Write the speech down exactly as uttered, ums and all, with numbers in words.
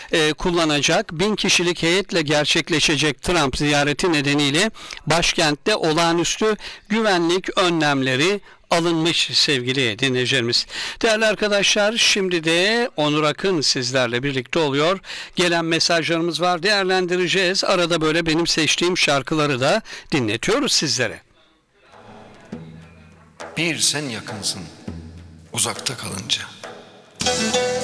e, kullanacak. Bin kişilik heyetle gerçekleşecek Trump ziyareti nedeniyle başkentte olağanüstü güvenlik önlemleri alınmış sevgili dinleyicilerimiz. Değerli arkadaşlar, şimdi de Onur Akın sizlerle birlikte oluyor. Gelen mesajlarımız var, değerlendireceğiz. Arada böyle benim seçtiğim şarkıları da dinletiyoruz sizlere. Bir sen yakınsın uzakta kalınca.